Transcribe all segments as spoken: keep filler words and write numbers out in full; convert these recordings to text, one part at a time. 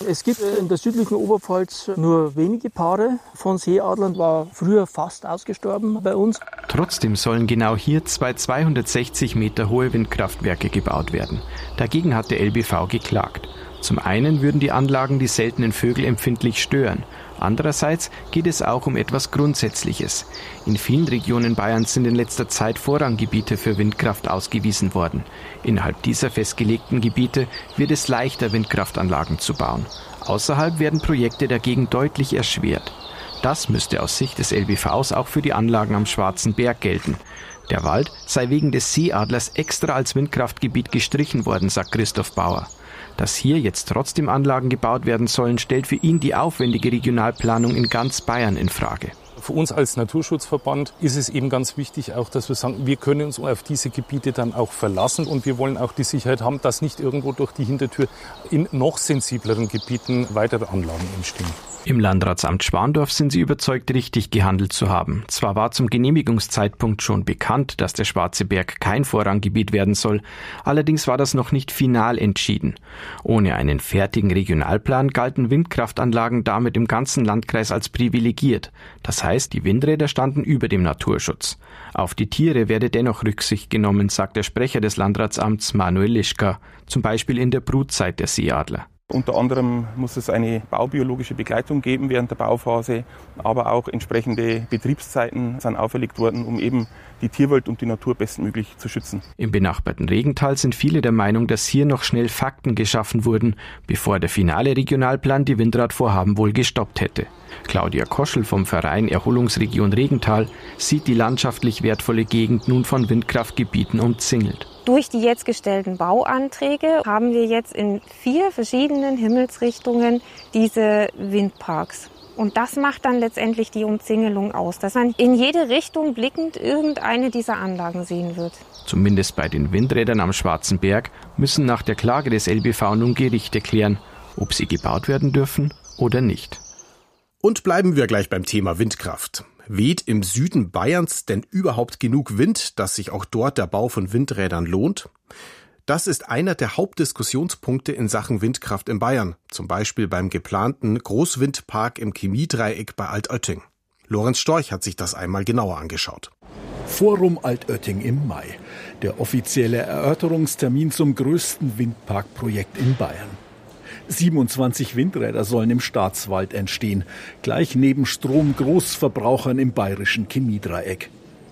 Es gibt in der südlichen Oberpfalz nur wenige Paare von Seeadlern, war früher fast ausgestorben bei uns. Trotzdem sollen genau hier zwei zweihundertsechzig Meter hohe Windkraftwerke gebaut werden. Dagegen hat der L B V geklagt. Zum einen würden die Anlagen die seltenen Vögel empfindlich stören. Andererseits geht es auch um etwas Grundsätzliches. In vielen Regionen Bayerns sind in letzter Zeit Vorranggebiete für Windkraft ausgewiesen worden. Innerhalb dieser festgelegten Gebiete wird es leichter, Windkraftanlagen zu bauen. Außerhalb werden Projekte dagegen deutlich erschwert. Das müsste aus Sicht des L B Vs auch für die Anlagen am Schwarzen Berg gelten. Der Wald sei wegen des Seeadlers extra als Windkraftgebiet gestrichen worden, sagt Christoph Bauer. Dass hier jetzt trotzdem Anlagen gebaut werden sollen, stellt für ihn die aufwendige Regionalplanung in ganz Bayern in Frage. Für uns als Naturschutzverband ist es eben ganz wichtig, auch, dass wir sagen, wir können uns auf diese Gebiete dann auch verlassen und wir wollen auch die Sicherheit haben, dass nicht irgendwo durch die Hintertür in noch sensibleren Gebieten weitere Anlagen entstehen. Im Landratsamt Schwandorf sind sie überzeugt, richtig gehandelt zu haben. Zwar war zum Genehmigungszeitpunkt schon bekannt, dass der Schwarze Berg kein Vorranggebiet werden soll, allerdings war das noch nicht final entschieden. Ohne einen fertigen Regionalplan galten Windkraftanlagen damit im ganzen Landkreis als privilegiert. Das heißt, die Windräder standen über dem Naturschutz. Auf die Tiere werde dennoch Rücksicht genommen, sagt der Sprecher des Landratsamts Manuel Lischka, zum Beispiel in der Brutzeit der Seeadler. Unter anderem muss es eine baubiologische Begleitung geben während der Bauphase, aber auch entsprechende Betriebszeiten sind auferlegt worden, um eben die Tierwelt und die Natur bestmöglich zu schützen. Im benachbarten Regental sind viele der Meinung, dass hier noch schnell Fakten geschaffen wurden, bevor der finale Regionalplan die Windradvorhaben wohl gestoppt hätte. Claudia Koschel vom Verein Erholungsregion Regental sieht die landschaftlich wertvolle Gegend nun von Windkraftgebieten umzingelt. Durch die jetzt gestellten Bauanträge haben wir jetzt in vier verschiedenen Himmelsrichtungen diese Windparks. Und das macht dann letztendlich die Umzingelung aus, dass man in jede Richtung blickend irgendeine dieser Anlagen sehen wird. Zumindest bei den Windrädern am Schwarzen Berg müssen nach der Klage des L B V nun Gerichte klären, ob sie gebaut werden dürfen oder nicht. Und bleiben wir gleich beim Thema Windkraft. Weht im Süden Bayerns denn überhaupt genug Wind, dass sich auch dort der Bau von Windrädern lohnt? Das ist einer der Hauptdiskussionspunkte in Sachen Windkraft in Bayern, zum Beispiel beim geplanten Großwindpark im Chemiedreieck bei Altötting. Lorenz Storch hat sich das einmal genauer angeschaut. Forum Altötting im Mai, der offizielle Erörterungstermin zum größten Windparkprojekt in Bayern. siebenundzwanzig Windräder sollen im Staatswald entstehen, gleich neben Stromgroßverbrauchern im bayerischen Chemiedreieck.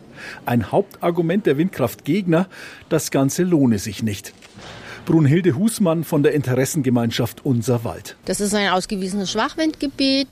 Ein Hauptargument der Windkraftgegner, das Ganze lohne sich nicht. Brunhilde Husmann von der Interessengemeinschaft Unser Wald. Das ist ein ausgewiesenes Schwachwindgebiet.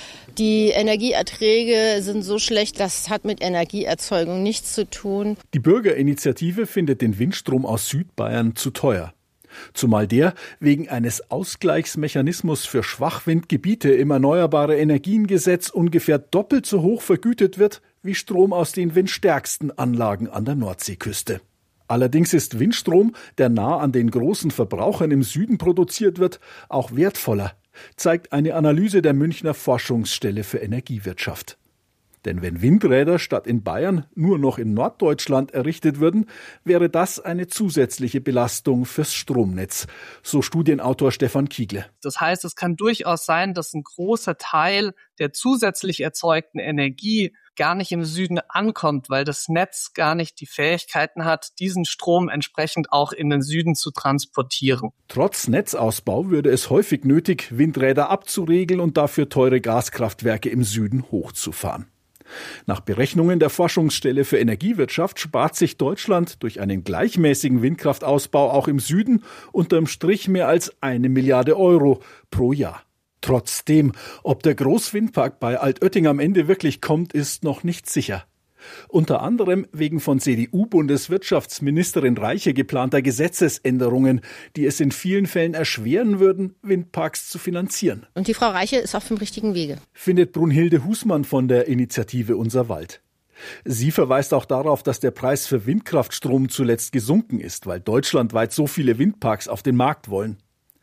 Die Energieerträge sind so schlecht, das hat mit Energieerzeugung nichts zu tun. Die Bürgerinitiative findet den Windstrom aus Südbayern zu teuer. Zumal der wegen eines Ausgleichsmechanismus für Schwachwindgebiete im Erneuerbare Energiengesetz ungefähr doppelt so hoch vergütet wird wie Strom aus den windstärksten Anlagen an der Nordseeküste. Allerdings ist Windstrom, der nah an den großen Verbrauchern im Süden produziert wird, auch wertvoller, zeigt eine Analyse der Münchner Forschungsstelle für Energiewirtschaft. Denn wenn Windräder statt in Bayern nur noch in Norddeutschland errichtet würden, wäre das eine zusätzliche Belastung fürs Stromnetz, so Studienautor Stefan Kiegle. Das heißt, es kann durchaus sein, dass ein großer Teil der zusätzlich erzeugten Energie gar nicht im Süden ankommt, weil das Netz gar nicht die Fähigkeiten hat, diesen Strom entsprechend auch in den Süden zu transportieren. Trotz Netzausbau würde es häufig nötig, Windräder abzuregeln und dafür teure Gaskraftwerke im Süden hochzufahren. Nach Berechnungen der Forschungsstelle für Energiewirtschaft spart sich Deutschland durch einen gleichmäßigen Windkraftausbau auch im Süden unterm Strich mehr als eine Milliarde Euro pro Jahr. Trotzdem, ob der Großwindpark bei Altötting am Ende wirklich kommt, ist noch nicht sicher. Unter anderem wegen von C D U-Bundeswirtschaftsministerin Reiche geplanter Gesetzesänderungen, die es in vielen Fällen erschweren würden, Windparks zu finanzieren. Und die Frau Reiche ist auf dem richtigen Wege, findet Brunhilde Husmann von der Initiative Unser Wald. Sie verweist auch darauf, dass der Preis für Windkraftstrom zuletzt gesunken ist, weil deutschlandweit so viele Windparks auf den Markt wollen.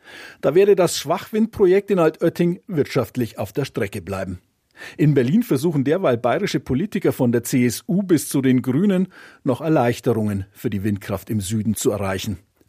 Da werde das Schwachwindprojekt in Altötting wirtschaftlich auf der Strecke bleiben. In Berlin versuchen derweil bayerische Politiker von der C S U bis zu den Grünen noch Erleichterungen für die Windkraft im Süden zu erreichen.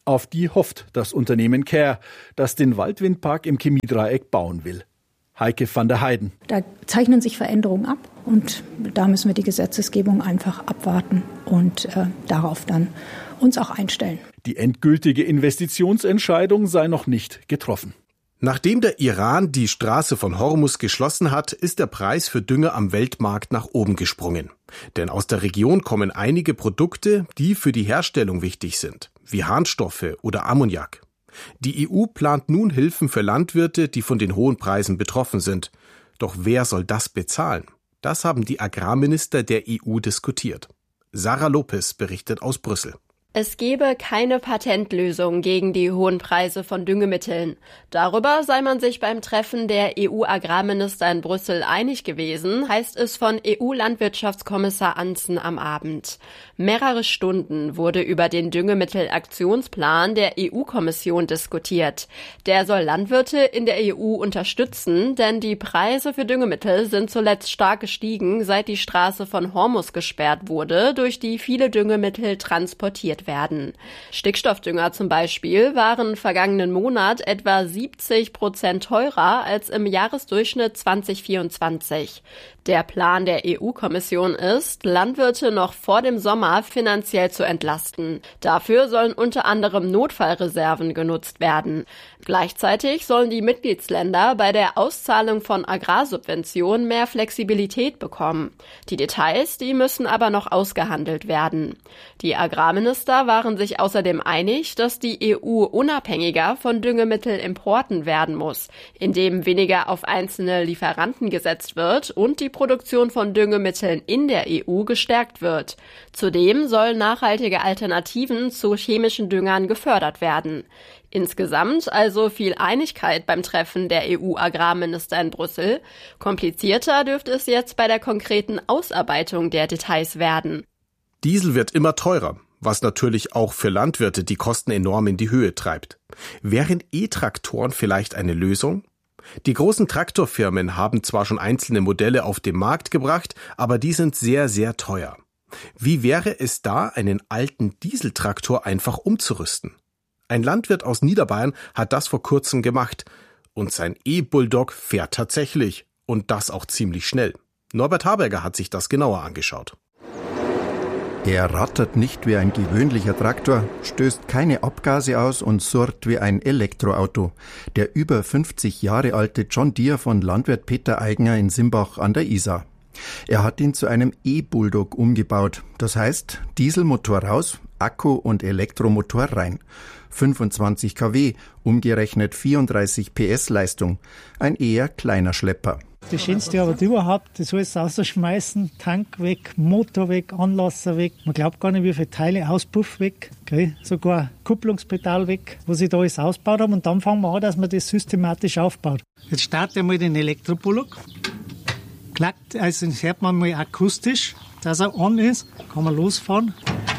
Auf die hofft das Unternehmen Care, das den Waldwindpark im Chemiedreieck bauen will. Heike van der Heiden. Da zeichnen sich Veränderungen ab und da müssen wir die Gesetzesgebung einfach abwarten und äh, darauf dann uns auch einstellen. Die endgültige Investitionsentscheidung sei noch nicht getroffen. Nachdem der Iran die Straße von Hormuz geschlossen hat, ist der Preis für Dünger am Weltmarkt nach oben gesprungen. Denn aus der Region kommen einige Produkte, die für die Herstellung wichtig sind, wie Harnstoffe oder Ammoniak. Die E U plant nun Hilfen für Landwirte, die von den hohen Preisen betroffen sind. Doch wer soll das bezahlen? Das haben die Agrarminister der E U diskutiert. Sarah Lopez berichtet aus Brüssel. Es gebe keine Patentlösung gegen die hohen Preise von Düngemitteln. Darüber sei man sich beim Treffen der E U-Agrarminister in Brüssel einig gewesen, heißt es von E U-Landwirtschaftskommissar Ansson am Abend. Mehrere Stunden wurde über den Düngemittelaktionsplan der E U-Kommission diskutiert. Der soll Landwirte in der E U unterstützen, denn die Preise für Düngemittel sind zuletzt stark gestiegen, seit die Straße von Hormuz gesperrt wurde, durch die viele Düngemittel transportiert werden. Stickstoffdünger zum Beispiel waren vergangenen Monat etwa siebzig Prozent teurer als im Jahresdurchschnitt zwanzig vierundzwanzig. Der Plan der E U-Kommission ist, Landwirte noch vor dem Sommer finanziell zu entlasten. Dafür sollen unter anderem Notfallreserven genutzt werden. Gleichzeitig sollen die Mitgliedsländer bei der Auszahlung von Agrarsubventionen mehr Flexibilität bekommen. Die Details, die müssen aber noch ausgehandelt werden. Die Agrarminister waren sich außerdem einig, dass die E U unabhängiger von Düngemittelimporten werden muss, indem weniger auf einzelne Lieferanten gesetzt wird und die Produktion von Düngemitteln in der E U gestärkt wird. Zudem sollen nachhaltige Alternativen zu chemischen Düngern gefördert werden. Insgesamt also viel Einigkeit beim Treffen der E U-Agrarminister in Brüssel. Komplizierter dürfte es jetzt bei der konkreten Ausarbeitung der Details werden. Diesel wird immer teurer, was natürlich auch für Landwirte die Kosten enorm in die Höhe treibt. Wären E-Traktoren vielleicht eine Lösung? Die großen Traktorfirmen haben zwar schon einzelne Modelle auf den Markt gebracht, aber die sind sehr, sehr teuer. Wie wäre es da, einen alten Dieseltraktor einfach umzurüsten? Ein Landwirt aus Niederbayern hat das vor kurzem gemacht. Und sein E-Bulldog fährt tatsächlich. Und das auch ziemlich schnell. Norbert Haberger hat sich das genauer angeschaut. Er rattert nicht wie ein gewöhnlicher Traktor, stößt keine Abgase aus und surrt wie ein Elektroauto. Der über fünfzig Jahre alte John Deere von Landwirt Peter Eigner in Simbach an der Isar. Er hat ihn zu einem E-Bulldog umgebaut. Das heißt, Dieselmotor raus, Akku und Elektromotor rein. fünfundzwanzig Kilowatt, umgerechnet vierunddreißig P S Leistung. Ein eher kleiner Schlepper. Das schönste Arbeit überhaupt, das alles rausschmeißen, Tank weg, Motor weg, Anlasser weg. Man glaubt gar nicht, wie viele Teile, Auspuff weg, gell? Sogar Kupplungspedal weg, was ich da alles ausgebaut habe. Und dann fangen wir an, dass man das systematisch aufbaut. Jetzt startet er mal den Elektropullock. Klackt, also das hört man mal akustisch, dass er an ist. Kann man losfahren.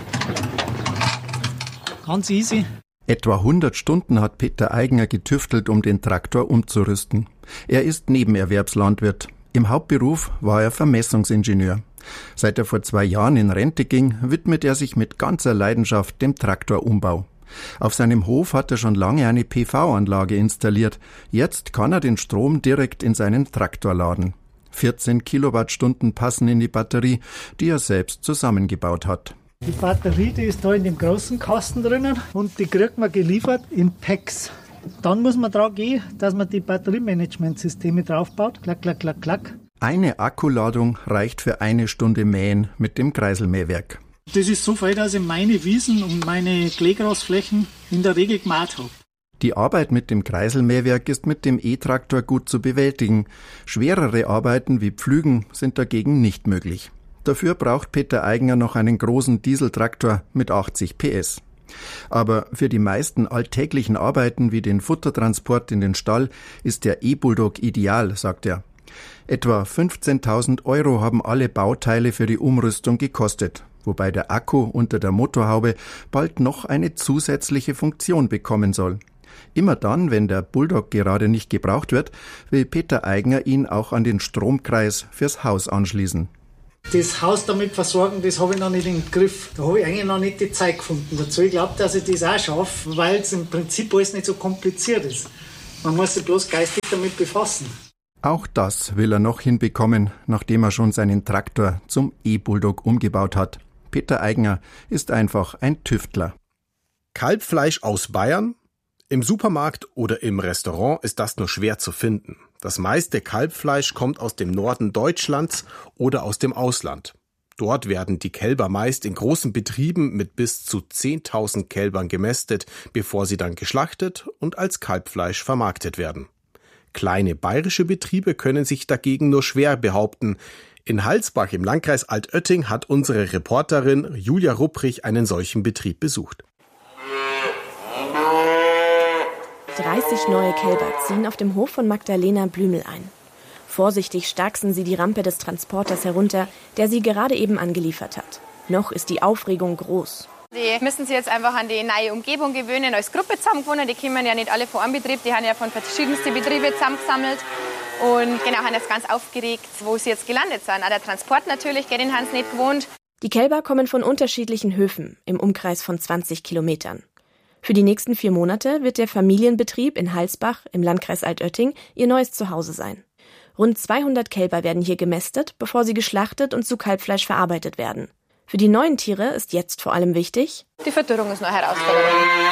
Ganz easy. Etwa hundert Stunden hat Peter Eigner getüftelt, um den Traktor umzurüsten. Er ist Nebenerwerbslandwirt. Im Hauptberuf war er Vermessungsingenieur. Seit er vor zwei Jahren in Rente ging, widmet er sich mit ganzer Leidenschaft dem Traktorumbau. Auf seinem Hof hat er schon lange eine P V-Anlage installiert. Jetzt kann er den Strom direkt in seinen Traktor laden. vierzehn Kilowattstunden passen in die Batterie, die er selbst zusammengebaut hat. Die Batterie, die ist da in dem großen Kasten drinnen und die kriegt man geliefert in Packs. Dann muss man dran gehen, dass man die Batteriemanagementsysteme draufbaut. Klack, klack, klack, klack. Eine Akkuladung reicht für eine Stunde Mähen mit dem Kreiselmähwerk. Das ist so viel, dass ich meine Wiesen und meine Kleegrasflächen in der Regel gemäht habe. Die Arbeit mit dem Kreiselmähwerk ist mit dem E-Traktor gut zu bewältigen. Schwerere Arbeiten wie Pflügen sind dagegen nicht möglich. Dafür braucht Peter Eigner noch einen großen Dieseltraktor mit achtzig P S. Aber für die meisten alltäglichen Arbeiten wie den Futtertransport in den Stall ist der E-Bulldog ideal, sagt er. Etwa fünfzehntausend Euro haben alle Bauteile für die Umrüstung gekostet, wobei der Akku unter der Motorhaube bald noch eine zusätzliche Funktion bekommen soll. Immer dann, wenn der Bulldog gerade nicht gebraucht wird, will Peter Eigner ihn auch an den Stromkreis fürs Haus anschließen. Das Haus damit versorgen, das habe ich noch nicht im Griff. Da habe ich eigentlich noch nicht die Zeit gefunden dazu. Ich glaube, dass ich das auch schaffe, weil es im Prinzip alles nicht so kompliziert ist. Man muss sich bloß geistig damit befassen. Auch das will er noch hinbekommen, nachdem er schon seinen Traktor zum E-Bulldog umgebaut hat. Peter Eigner ist einfach ein Tüftler. Kalbfleisch aus Bayern? Im Supermarkt oder im Restaurant ist das nur schwer zu finden. Das meiste Kalbfleisch kommt aus dem Norden Deutschlands oder aus dem Ausland. Dort werden die Kälber meist in großen Betrieben mit bis zu zehntausend Kälbern gemästet, bevor sie dann geschlachtet und als Kalbfleisch vermarktet werden. Kleine bayerische Betriebe können sich dagegen nur schwer behaupten. In Halsbach im Landkreis Altötting hat unsere Reporterin Julia Rupprich einen solchen Betrieb besucht. dreißig neue Kälber ziehen auf dem Hof von Magdalena Blümel ein. Vorsichtig starksen sie die Rampe des Transporters herunter, der sie gerade eben angeliefert hat. Noch ist die Aufregung groß. Die müssen sich jetzt einfach an die neue Umgebung gewöhnen, als Gruppe zusammengewohnt. Die kommen ja nicht alle von einem Betrieb, die haben ja von verschiedensten Betrieben zusammengesammelt. Und genau, haben jetzt ganz aufgeregt, wo sie jetzt gelandet sind. Auch der Transport natürlich, den haben sie nicht gewohnt. Die Kälber kommen von unterschiedlichen Höfen im Umkreis von zwanzig Kilometern. Für die nächsten vier Monate wird der Familienbetrieb in Halsbach im Landkreis Altötting ihr neues Zuhause sein. Rund zweihundert Kälber werden hier gemästet, bevor sie geschlachtet und zu Kalbfleisch verarbeitet werden. Für die neuen Tiere ist jetzt vor allem wichtig: Die Fütterung ist eine Herausforderung.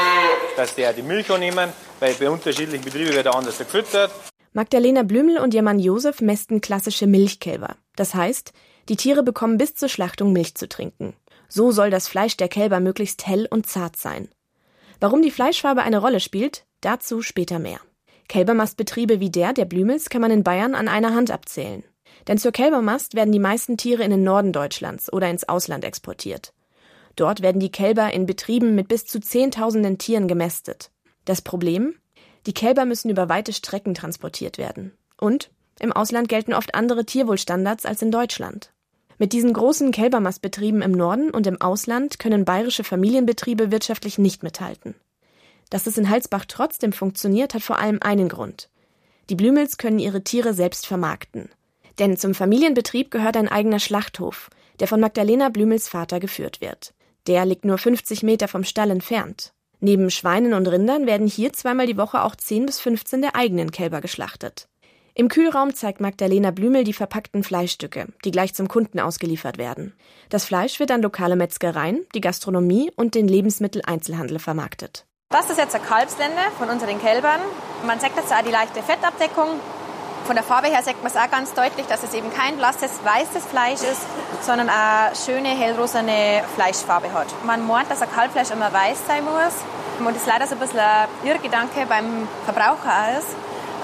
Dass die die Milch annehmen, weil bei unterschiedlichen Betrieben wird anders gefüttert. Magdalena Blümel und ihr Mann Josef mästen klassische Milchkälber. Das heißt, die Tiere bekommen bis zur Schlachtung Milch zu trinken. So soll das Fleisch der Kälber möglichst hell und zart sein. Warum die Fleischfarbe eine Rolle spielt, dazu später mehr. Kälbermastbetriebe wie der der Blümels kann man in Bayern an einer Hand abzählen. Denn zur Kälbermast werden die meisten Tiere in den Norden Deutschlands oder ins Ausland exportiert. Dort werden die Kälber in Betrieben mit bis zu zehntausenden Tieren gemästet. Das Problem? Die Kälber müssen über weite Strecken transportiert werden. Und im Ausland gelten oft andere Tierwohlstandards als in Deutschland. Mit diesen großen Kälbermastbetrieben im Norden und im Ausland können bayerische Familienbetriebe wirtschaftlich nicht mithalten. Dass es in Halsbach trotzdem funktioniert, hat vor allem einen Grund. Die Blümels können ihre Tiere selbst vermarkten. Denn zum Familienbetrieb gehört ein eigener Schlachthof, der von Magdalena Blümels Vater geführt wird. Der liegt nur fünfzig Meter vom Stall entfernt. Neben Schweinen und Rindern werden hier zweimal die Woche auch zehn bis fünfzehn der eigenen Kälber geschlachtet. Im Kühlraum zeigt Magdalena Blümel die verpackten Fleischstücke, die gleich zum Kunden ausgeliefert werden. Das Fleisch wird an lokale Metzgereien, die Gastronomie und den Lebensmitteleinzelhandel vermarktet. Das ist jetzt eine Kalbslende von unseren Kälbern. Man sieht jetzt auch die leichte Fettabdeckung. Von der Farbe her sieht man es auch ganz deutlich, dass es eben kein blasses, weißes Fleisch ist, sondern eine schöne, hellrosane Fleischfarbe hat. Man meint, dass ein Kalbfleisch immer weiß sein muss. Und das ist leider so ein bisschen ein Irrgedanke beim Verbraucher auch ist.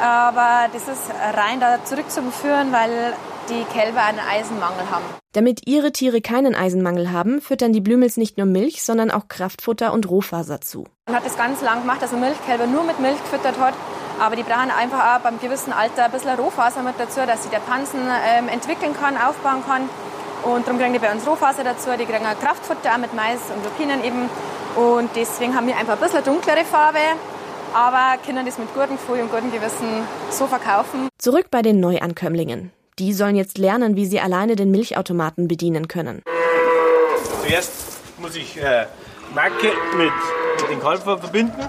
Aber das ist rein da zurückzuführen, weil die Kälber einen Eisenmangel haben. Damit ihre Tiere keinen Eisenmangel haben, füttern die Blümels nicht nur Milch, sondern auch Kraftfutter und Rohfaser zu. Man hat das ganz lang gemacht, dass man Milchkälber nur mit Milch gefüttert hat. Aber die brauchen einfach auch beim gewissen Alter ein bisschen Rohfaser mit dazu, dass sich der Pansen ähm, entwickeln kann, aufbauen kann. Und darum kriegen die bei uns Rohfaser dazu. Die kriegen auch Kraftfutter auch mit Mais und Lupinen eben. Und deswegen haben wir einfach ein bisschen dunklere Farbe. Aber können das mit gutem Gefühl und gutem Gewissen so verkaufen. Zurück bei den Neuankömmlingen. Die sollen jetzt lernen, wie sie alleine den Milchautomaten bedienen können. Zuerst muss ich äh, Marke mit, mit den Kalb verbinden.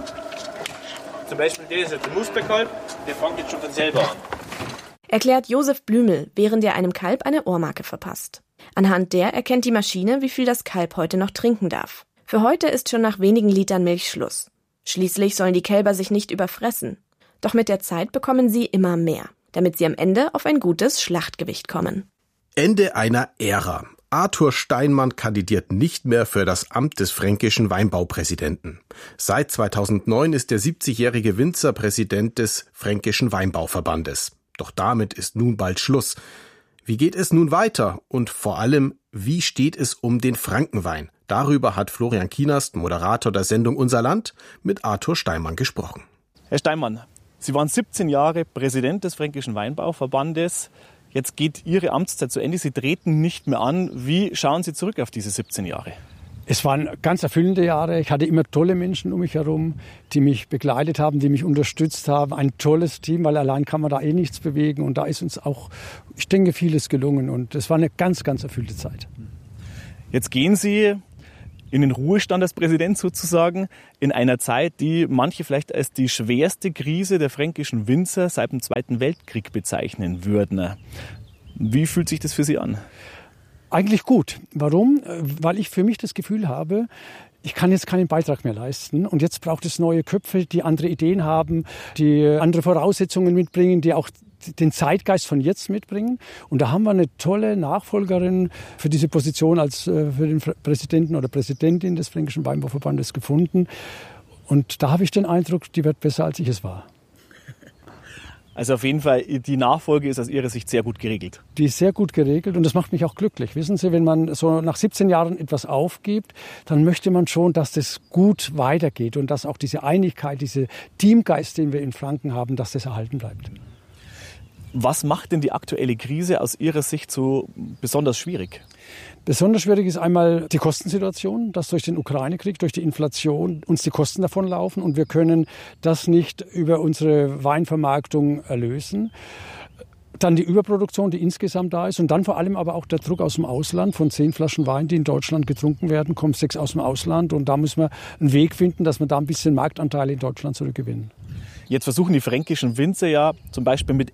Zum Beispiel der ist jetzt ein Musterkalb, der fängt jetzt schon von selber an. Erklärt Josef Blümel, während er einem Kalb eine Ohrmarke verpasst. Anhand der erkennt die Maschine, wie viel das Kalb heute noch trinken darf. Für heute ist schon nach wenigen Litern Milch Schluss. Schließlich sollen die Kälber sich nicht überfressen. Doch mit der Zeit bekommen sie immer mehr, damit sie am Ende auf ein gutes Schlachtgewicht kommen. Ende einer Ära. Arthur Steinmann kandidiert nicht mehr für das Amt des fränkischen Weinbaupräsidenten. Seit zweitausendneun ist der siebzigjährige Winzer Präsident des Fränkischen Weinbauverbandes. Doch damit ist nun bald Schluss. Wie geht es nun weiter? Und vor allem, wie steht es um den Frankenwein? Darüber hat Florian Kienast, Moderator der Sendung Unser Land, mit Arthur Steinmann gesprochen. Herr Steinmann, Sie waren siebzehn Jahre Präsident des Fränkischen Weinbauverbandes. Jetzt geht Ihre Amtszeit zu Ende. Sie treten nicht mehr an. Wie schauen Sie zurück auf diese siebzehn Jahre? Es waren ganz erfüllende Jahre. Ich hatte immer tolle Menschen um mich herum, die mich begleitet haben, die mich unterstützt haben. Ein tolles Team, weil allein kann man da eh nichts bewegen. Und da ist uns auch, ich denke, vieles gelungen. Und es war eine ganz, ganz erfüllte Zeit. Jetzt gehen Sie in den Ruhestand als Präsident sozusagen, in einer Zeit, die manche vielleicht als die schwerste Krise der fränkischen Winzer seit dem Zweiten Weltkrieg bezeichnen würden. Wie fühlt sich das für Sie an? Eigentlich gut. Warum? Weil ich für mich das Gefühl habe, ich kann jetzt keinen Beitrag mehr leisten und jetzt braucht es neue Köpfe, die andere Ideen haben, die andere Voraussetzungen mitbringen, die auch den Zeitgeist von jetzt mitbringen. Und da haben wir eine tolle Nachfolgerin für diese Position als für den Präsidenten oder Präsidentin des Fränkischen Weinbauverbandes gefunden. Und da habe ich den Eindruck, die wird besser, als ich es war. Also auf jeden Fall, die Nachfolge ist aus Ihrer Sicht sehr gut geregelt. Die ist sehr gut geregelt und das macht mich auch glücklich. Wissen Sie, wenn man so nach siebzehn Jahren etwas aufgibt, dann möchte man schon, dass das gut weitergeht und dass auch diese Einigkeit, diese Teamgeist, den wir in Franken haben, dass das erhalten bleibt. Was macht denn die aktuelle Krise aus Ihrer Sicht so besonders schwierig? Besonders schwierig ist einmal die Kostensituation, dass durch den Ukraine-Krieg, durch die Inflation uns die Kosten davonlaufen und wir können das nicht über unsere Weinvermarktung erlösen. Dann die Überproduktion, die insgesamt da ist und dann vor allem aber auch der Druck aus dem Ausland. Von zehn Flaschen Wein, die in Deutschland getrunken werden, kommen sechs aus dem Ausland und da müssen wir einen Weg finden, dass wir da ein bisschen Marktanteile in Deutschland zurückgewinnen. Jetzt versuchen die fränkischen Winzer ja zum Beispiel mit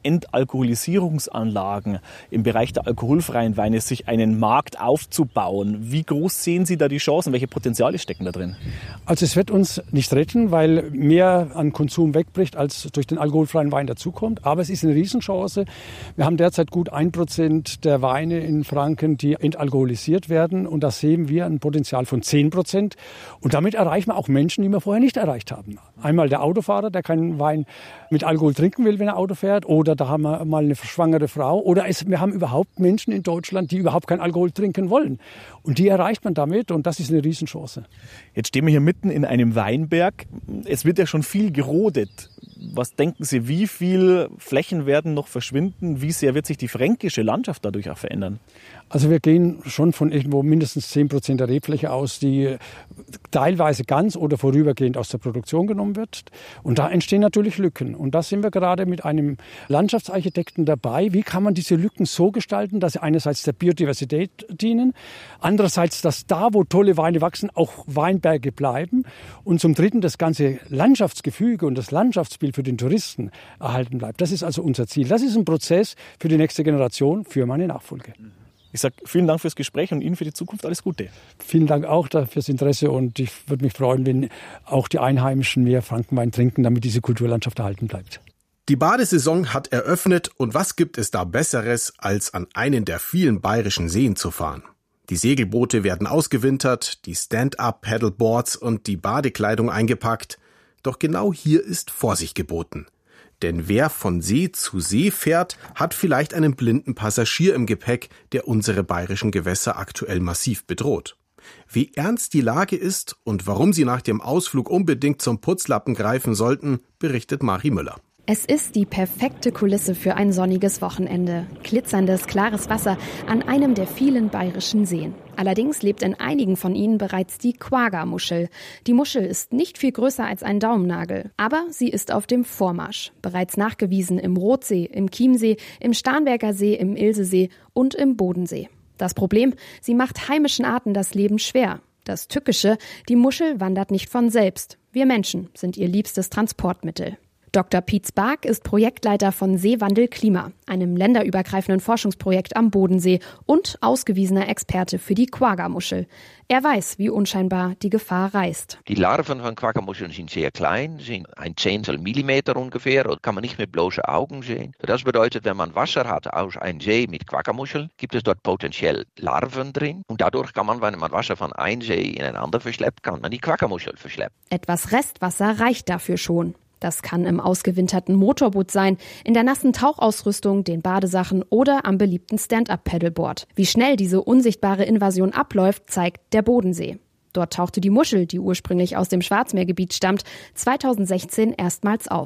Entalkoholisierungsanlagen im Bereich der alkoholfreien Weine sich einen Markt aufzubauen. Wie groß sehen Sie da die Chancen? Welche Potenziale stecken da drin? Also es wird uns nicht retten, weil mehr an Konsum wegbricht, als durch den alkoholfreien Wein dazukommt. Aber es ist eine Riesenchance. Wir haben derzeit gut ein Prozent der Weine in Franken, die entalkoholisiert werden. Und da sehen wir ein Potenzial von zehn Prozent. Und damit erreichen wir auch Menschen, die wir vorher nicht erreicht haben. Einmal der Autofahrer, der keinen Wein mit Alkohol trinken will, wenn er Auto fährt. Oder da haben wir mal eine schwangere Frau. Oder es, wir haben überhaupt Menschen in Deutschland, die überhaupt keinen Alkohol trinken wollen. Und die erreicht man damit. Und das ist eine Riesenchance. Jetzt stehen wir hier mitten in einem Weinberg. Es wird ja schon viel gerodet. Was denken Sie, wie viel Flächen werden noch verschwinden? Wie sehr wird sich die fränkische Landschaft dadurch auch verändern? Also wir gehen schon von irgendwo mindestens zehn Prozent der Rebfläche aus, die teilweise ganz oder vorübergehend aus der Produktion genommen wird. Und da entstehen natürlich Lücken. Und da sind wir gerade mit einem Landschaftsarchitekten dabei. Wie kann man diese Lücken so gestalten, dass sie einerseits der Biodiversität dienen, andererseits, dass da, wo tolle Weine wachsen, auch Weinberge bleiben und zum Dritten das ganze Landschaftsgefüge und das Landschaftsbild für den Touristen erhalten bleibt. Das ist also unser Ziel. Das ist ein Prozess für die nächste Generation, für meine Nachfolge. Ich sage vielen Dank fürs Gespräch und Ihnen für die Zukunft alles Gute. Vielen Dank auch fürs Interesse und ich würde mich freuen, wenn auch die Einheimischen mehr Frankenwein trinken, damit diese Kulturlandschaft erhalten bleibt. Die Badesaison hat eröffnet und was gibt es da Besseres, als an einen der vielen bayerischen Seen zu fahren? Die Segelboote werden ausgewintert, die Stand-up-Paddleboards und die Badekleidung eingepackt. Doch genau hier ist Vorsicht geboten. Denn wer von See zu See fährt, hat vielleicht einen blinden Passagier im Gepäck, der unsere bayerischen Gewässer aktuell massiv bedroht. Wie ernst die Lage ist und warum Sie nach dem Ausflug unbedingt zum Putzlappen greifen sollten, berichtet Mari Müller. Es ist die perfekte Kulisse für ein sonniges Wochenende. Glitzerndes, klares Wasser an einem der vielen bayerischen Seen. Allerdings lebt in einigen von ihnen bereits die Quagga-Muschel. Die Muschel ist nicht viel größer als ein Daumennagel, aber sie ist auf dem Vormarsch. Bereits nachgewiesen im Rothsee, im Chiemsee, im Starnberger See, im Ilsesee und im Bodensee. Das Problem, sie macht heimischen Arten das Leben schwer. Das Tückische, die Muschel wandert nicht von selbst. Wir Menschen sind ihr liebstes Transportmittel. Doktor Pietz Bark ist Projektleiter von Seewandel Klima, einem länderübergreifenden Forschungsprojekt am Bodensee und ausgewiesener Experte für die Quagga-Muschel. Er weiß, wie unscheinbar die Gefahr reißt. Die Larven von Quagga-Muscheln sind sehr klein, sind ein Zehntel Millimeter ungefähr und kann man nicht mit bloßen Augen sehen. Das bedeutet, wenn man Wasser hat aus einem See mit Quagga-Muscheln, gibt es dort potenziell Larven drin. Und dadurch kann man, wenn man Wasser von einem See in ein anderes verschleppt, kann man die Quagga-Muschel verschleppen. Etwas Restwasser reicht dafür schon. Das kann im ausgewinterten Motorboot sein, in der nassen Tauchausrüstung, den Badesachen oder am beliebten Stand-up-Paddleboard. Wie schnell diese unsichtbare Invasion abläuft, zeigt der Bodensee. Dort tauchte die Muschel, die ursprünglich aus dem Schwarzmeergebiet stammt, zweitausendsechzehn erstmals auf.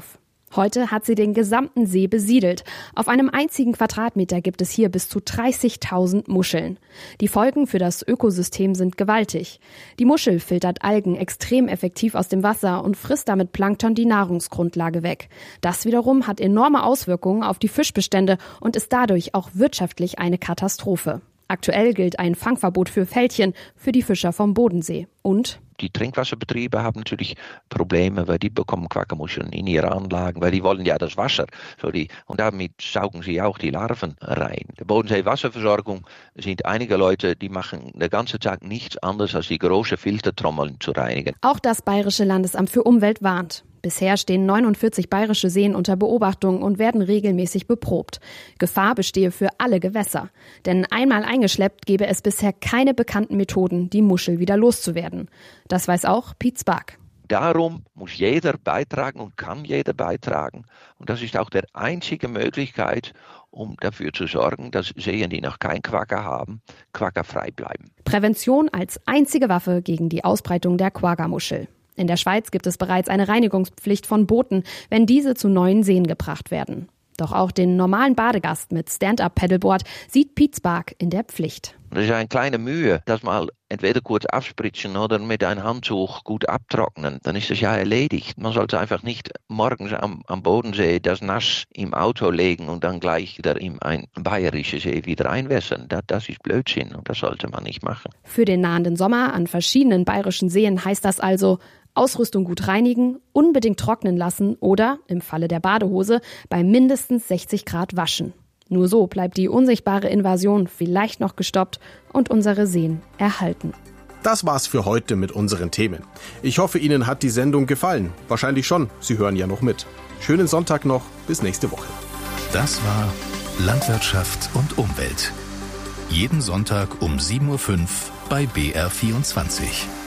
Heute hat sie den gesamten See besiedelt. Auf einem einzigen Quadratmeter gibt es hier bis zu dreißigtausend Muscheln. Die Folgen für das Ökosystem sind gewaltig. Die Muschel filtert Algen extrem effektiv aus dem Wasser und frisst damit Plankton die Nahrungsgrundlage weg. Das wiederum hat enorme Auswirkungen auf die Fischbestände und ist dadurch auch wirtschaftlich eine Katastrophe. Aktuell gilt ein Fangverbot für Felchen für die Fischer vom Bodensee. Und die Trinkwasserbetriebe haben natürlich Probleme, weil die bekommen Quackermuscheln in ihre Anlagen, weil die wollen ja das Wasser. So die, und damit saugen sie auch die Larven rein. Der Bodensee-Wasserversorgung sind einige Leute, die machen den ganzen Tag nichts anderes, als die große Filtertrommeln zu reinigen. Auch das Bayerische Landesamt für Umwelt warnt. Bisher stehen neunundvierzig bayerische Seen unter Beobachtung und werden regelmäßig beprobt. Gefahr bestehe für alle Gewässer. Denn einmal eingeschleppt gäbe es bisher keine bekannten Methoden, die Muschel wieder loszuwerden. Das weiß auch Piet Spark. Darum muss jeder beitragen und kann jeder beitragen. Und das ist auch die einzige Möglichkeit, um dafür zu sorgen, dass Seen, die noch kein Quagga haben, quaggerfrei bleiben. Prävention als einzige Waffe gegen die Ausbreitung der Quaggamuschel. In der Schweiz gibt es bereits eine Reinigungspflicht von Booten, wenn diese zu neuen Seen gebracht werden. Doch auch den normalen Badegast mit Stand-Up-Paddleboard sieht Piet Spark in der Pflicht. Das ist eine kleine Mühe, das mal entweder kurz abspritzen oder mit einem Handtuch gut abtrocknen. Dann ist das ja erledigt. Man sollte einfach nicht morgens am, am Bodensee das nass im Auto legen und dann gleich wieder in ein bayerisches See wieder einwässern. Das, das ist Blödsinn und das sollte man nicht machen. Für den nahenden Sommer an verschiedenen bayerischen Seen heißt das also: Ausrüstung gut reinigen, unbedingt trocknen lassen oder, im Falle der Badehose, bei mindestens sechzig Grad waschen. Nur so bleibt die unsichtbare Invasion vielleicht noch gestoppt und unsere Seen erhalten. Das war's für heute mit unseren Themen. Ich hoffe, Ihnen hat die Sendung gefallen. Wahrscheinlich schon, Sie hören ja noch mit. Schönen Sonntag noch, bis nächste Woche. Das war Landwirtschaft und Umwelt. Jeden Sonntag um sieben Uhr fünf bei B R vierundzwanzig.